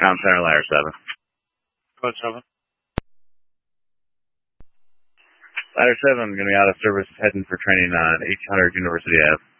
Comm Center, Ladder 7. Code 7. Ladder 7 going to be out of service heading for training on 1800 University Ave.